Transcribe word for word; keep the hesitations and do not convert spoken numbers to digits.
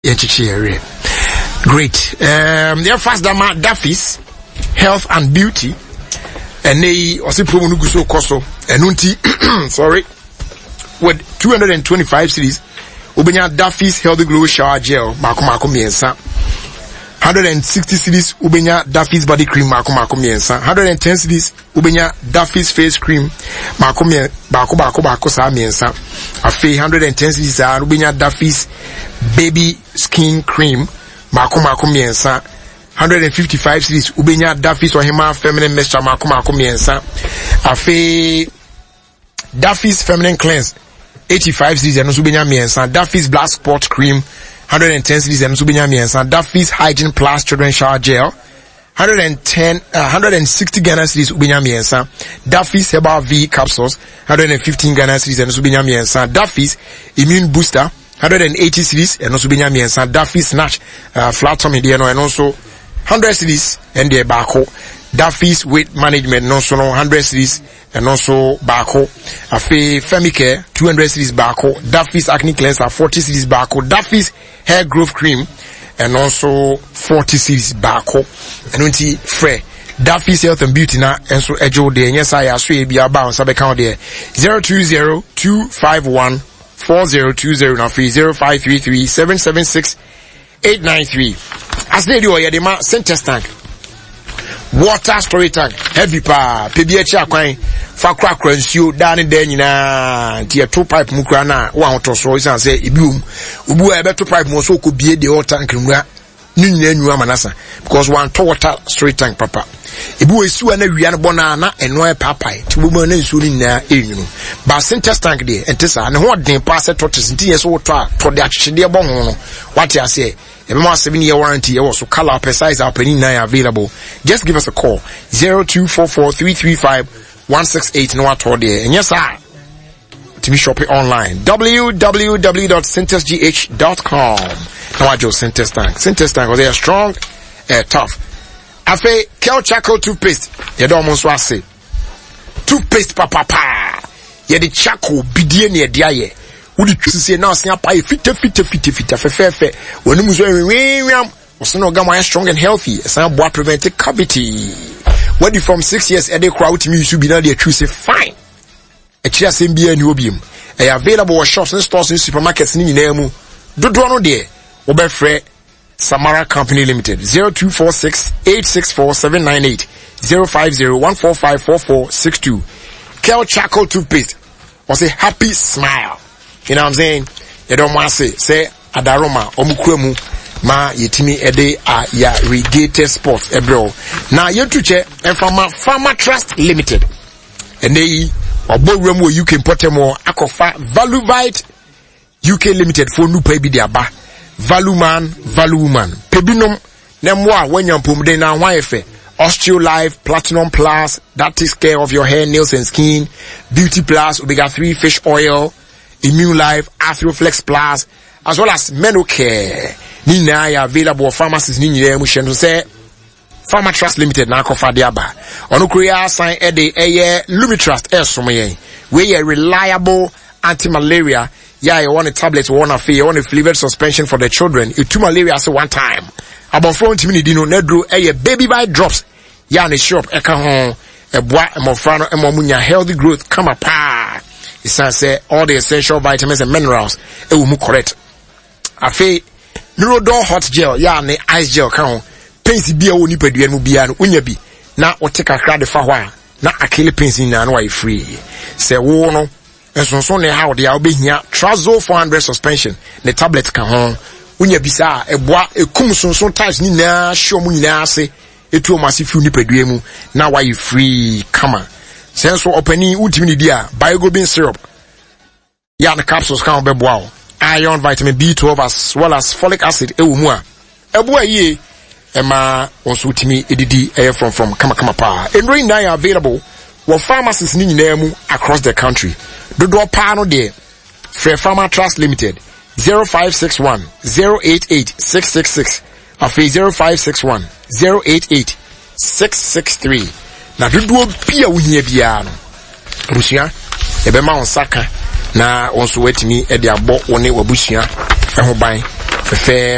enchichi. Great. Um, their first dama Duffy's Health and Beauty, and they also promo nuguso koso enunti. Sorry, with two hundred and twenty-five series. Ubenya Duffy's Healthy Glow Shower Gel, Mako Mako Miensa. one hundred sixty series, Ubenya Duffy's Body Cream, Mako Mako Miensa. one hundred ten series, Ubenya Duffy's Face Cream, Mako Mako Mako Mako Sa Miensa. Afe one hundred ten series, Ubenya Duffy's Baby Skin Cream, Mako Mako Miensa. one hundred fifty-five series, Ubenya Duffy's Ohima Feminine Mixture, Mako Mako Miensa. Afe Duffy's Feminine Cleanse. eighty-five series and Subenya Miensa, Duffy's Black Spot Cream, one hundred ten series and Subenya Miensa, Duffy's Hygiene Plus Children Shower Gel, one hundred ten, uh, one hundred sixty Ghana series Subenya Miensa, Duffy's Herbal V Capsules, one hundred fifteen Ghana series and Subenya Miensa, Duffy's Immune Booster, one hundred eighty series and Subenya Miensa, Duffy's Snatch, uh, Flat Tummy, and also one hundred series and the Bako, Duffy's Weight Management, no so one hundred series and also Bako, Afe Femicare two hundred series Bako, Duffy's Acne Cleanser forty series Bako, Duffy's Hair Growth Cream and also forty series Bako, and unti Fre Duffy's Health and Beauty na and so ejo de yes I aswe bi aba on sabe count there zero two zero two five one four zero two zero na free zero five three three seven seven six eight nine three. As they do ya de ma center tank water storage tank heavy pa pbh akwan fa kra kra nsuo da ne da nyina tie two pipe mu kra na wa hoto so isan say ebium obu e beto pipe mo so ko bie de water tank nwura ni nyina nyu amanasa because one to water storage tank papa ebu esu na wia ne bona na eno e papai ti bo na nsuo ni na enyu ba center tank de entesa ne ho den pa se tortoise nti yeso to a to de achede bo ho no what you say a seven year warranty, also color per size our penny nine available. Just give us a call zero two four four three three five one six eight no at all there. And yes, sir, to be shopping online w w w dot centers g h dot com. Now I just Centers Tank. Centers Tank, they are strong, uh, tough. Afe Kel Charcoal toothpaste. You don't almost want to say toothpaste, papa pa. You the charcoal bidie near dia. Would you say now snap pie fit fit fit fit fit fair fair when you must was no gamma strong and healthy some boy prevented cavity when you from six years a day crowd me you should be now there choose fine a chair same be any obium a available shops and stores in supermarkets in name do do no there Oberfre Samara Company Limited zero two four six eight six four seven nine eight zero five zero one four five four four six two. Kel Charcoal toothpaste was a happy smile. You know what I'm saying? You don't want to say, say, Adaroma, Omukwemu, ma, yetimi ede a ya regated sports, ebro. Now, you to check, and from a Farmer Trust Limited. And they, obo remo U K importe mo, akofa, Valuvite, U K Limited, for nu pebi diaba. Valuman, Valuman. Pebinum, nemwa, when you're pumde na waefe. Osteolife, Platinum Plus, that takes care of your hair, nails, and skin. Beauty Plus, Omega three fish oil. Immune Life, Athroflex Plus, as well as Menocare. Nina available pharmacies ni nyere mu shendo say Farmer Trust Limited na kofa diaba. Onu korea sign e de eye Lumitrust esom yen. We a reliable anti-malaria. Yeah, you want a tablet, you want a fee, you want a flavored suspension for the children. You two malaria say one time. About four minutes dino nedro eye baby bite drops. Yeah, in the shop eka hon e boa e mofrano e momunya healthy growth come pa. It says all the essential vitamins and minerals it will move correct. Afe Neurodol hot gel ya ne ice gel kan pains bia woni padua mu bia no onya bi na o te kakra de fa hwa na akele pains na no why free say wo no ensonso ne how de ya obehia Trazol four hundred suspension ne tablet kan ho onya bi sa eboa ekum sonson types ni na show mu nyina ase etu o masifu ni padua mu na why free kama sense openi ultimate dia biogobin syrup ya the capsules kan be boa iron vitamin B twelve as well as folic acid e wo mu a eboa ye e ma onso ultimi edidi e from from kama kama pa enroin na available wo pharmacies ni nyina mu across the country dodo pa no de Free Farmer Trust Limited zero five six one zero eight eight six six six afi zero five six one zero eight eight six six three. Na dodo bia wohia bia no busua e be ma on saka na onso watimi e de abo woni wabusua e ho ban fefe